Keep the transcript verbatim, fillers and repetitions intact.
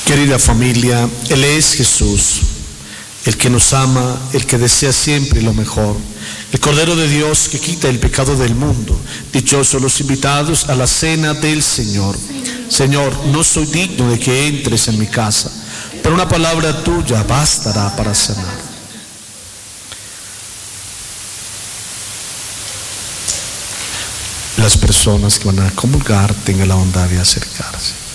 Querida familia, Él es Jesús, el que nos ama, el que desea siempre lo mejor, el Cordero de Dios que quita el pecado del mundo. Dichosos los invitados a la cena del Señor. Señor, no soy digno de que entres en mi casa, pero una palabra tuya bastará para sanar. Las personas que van a comulgar tengan la bondad de acercarse.